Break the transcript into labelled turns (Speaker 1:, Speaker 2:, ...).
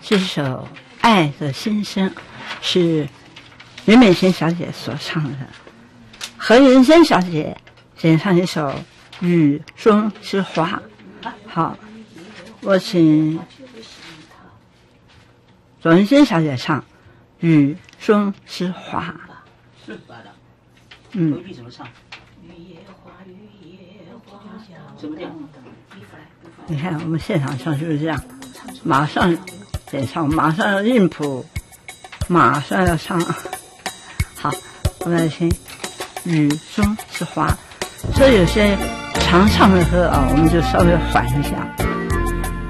Speaker 1: 这首《爱的心声》是袁美琴小姐所唱的，何云珍小姐演唱一首《雨中之花》。好，我请左云珍小姐唱《雨中之花》。
Speaker 2: 回去怎么唱？什么调？
Speaker 1: 你看我们现场唱就是这样，马上演唱，马上要韵谱，马上要唱。好，我们来听《雨中之花》。所以有些长唱的歌啊，我们就稍微缓一下。